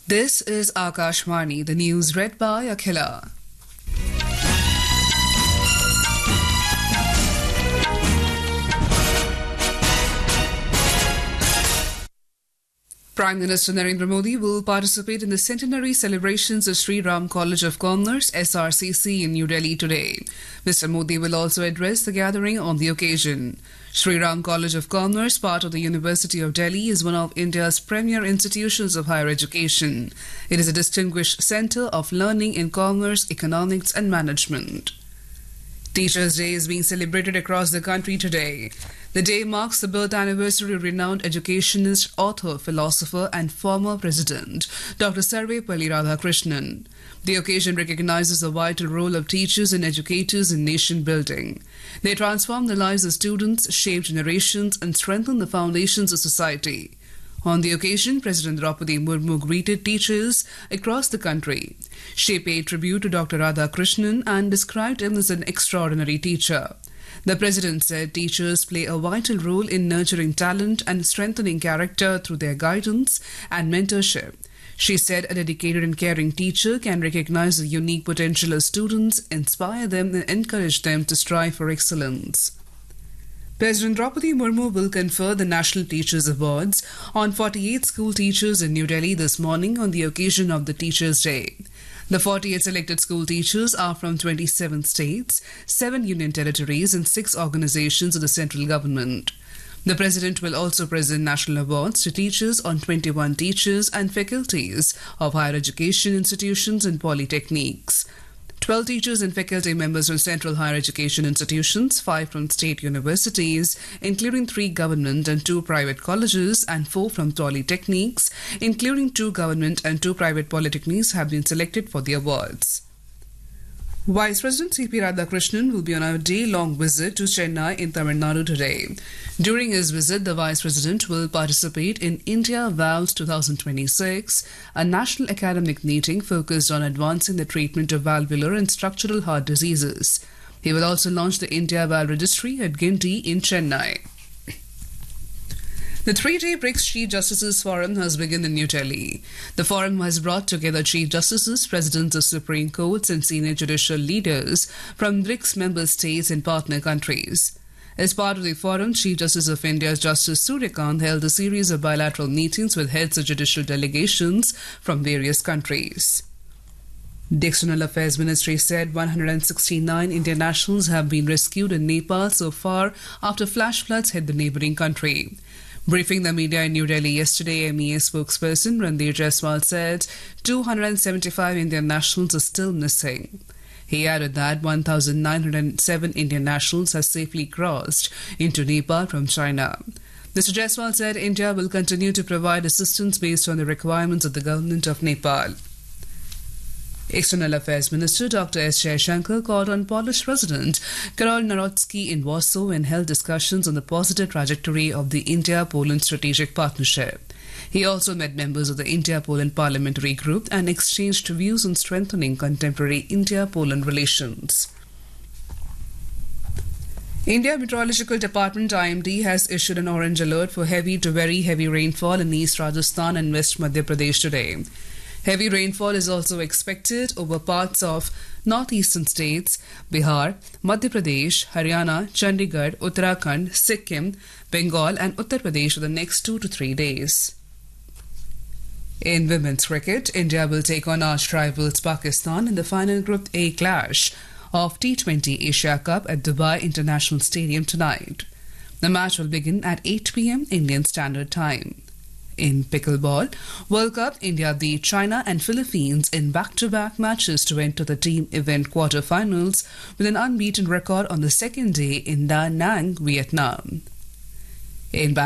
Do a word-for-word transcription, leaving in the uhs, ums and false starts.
This is Akashvani, the news read by Akhila. Prime Minister Narendra Modi will participate in the centenary celebrations of Sri Ram College of Commerce S R C C in New Delhi today. Mister Modi will also address the gathering on the occasion. Sri Ram College of Commerce, part of the University of Delhi, is one of India's premier institutions of higher education. It is a distinguished centre of learning in commerce, economics and management. Teachers' Day is being celebrated across the country today. The day marks the birth anniversary of renowned educationist, author, philosopher and former president, Doctor Sarvepalli Radhakrishnan. The occasion recognizes the vital role of teachers and educators in nation building. They transform the lives of students, shape generations and strengthen the foundations of society. On the occasion, President Draupadi Murmu greeted teachers across the country. She paid tribute to Doctor Radhakrishnan and described him as an extraordinary teacher. The President said teachers play a vital role in nurturing talent and strengthening character through their guidance and mentorship. She said a dedicated and caring teacher can recognize the unique potential of students, inspire them and encourage them to strive for excellence. President Draupadi Murmu will confer the National Teachers Awards on forty-eight school teachers in New Delhi this morning on the occasion of the Teachers' Day. The forty-eight selected school teachers are from twenty-seven states, seven union territories and six organizations of the central government. The President will also present national awards to teachers on twenty-one teachers and faculties of higher education institutions and polytechniques. twelve teachers and faculty members from central higher education institutions, five from state universities, including three government and two private colleges, and four from polytechniques, including two government and two private polytechnics, have been selected for the awards. Vice President C P Radhakrishnan will be on a day-long visit to Chennai in Tamil Nadu today. During his visit, the Vice President will participate in India Valves twenty twenty-six, a national academic meeting focused on advancing the treatment of valvular and structural heart diseases. He will also launch the India Valve Registry at Ginty in Chennai. The three-day BRICS Chief Justices Forum has begun in New Delhi. The forum has brought together Chief Justices, Presidents of Supreme Courts and senior judicial leaders from BRICS member states and partner countries. As part of the forum, Chief Justice of India's Justice Suryakant held a series of bilateral meetings with heads of judicial delegations from various countries. The External Affairs Ministry said one hundred sixty-nine Indian nationals have been rescued in Nepal so far after flash floods hit the neighbouring country. Briefing the media in New Delhi yesterday, M E A spokesperson Randir Jaiswal said two hundred seventy-five Indian nationals are still missing. He added that one thousand nine hundred seven Indian nationals have safely crossed into Nepal from China. Mister Jaiswal said India will continue to provide assistance based on the requirements of the government of Nepal. External Affairs Minister Doctor S. Jaishankar called on Polish President Karol Nawrocki in Warsaw and held discussions on the positive trajectory of the India-Poland strategic partnership. He also met members of the India-Poland Parliamentary Group and exchanged views on strengthening contemporary India-Poland relations. India Meteorological Department I M D has issued an orange alert for heavy to very heavy rainfall in East Rajasthan and West Madhya Pradesh today. Heavy rainfall is also expected over parts of northeastern states, Bihar, Madhya Pradesh, Haryana, Chandigarh, Uttarakhand, Sikkim, Bengal and Uttar Pradesh for the next two to three days. In women's cricket, India will take on arch rivals Pakistan in the final Group A clash of T twenty Asia Cup at Dubai International Stadium tonight. The match will begin at eight p m Indian Standard Time. In pickleball, World Cup, India beat China and Philippines in back-to-back matches to enter the team event quarter-finals with an unbeaten record on the second day in Da Nang, Vietnam. In